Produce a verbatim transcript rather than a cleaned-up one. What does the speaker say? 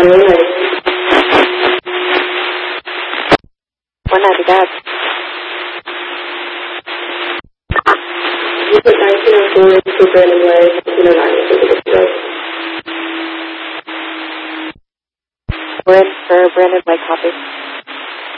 January. One Navidad. You put nineteen oh four to Brandon Way, nineteen oh nine to the show. We're in for Brandon Way copy.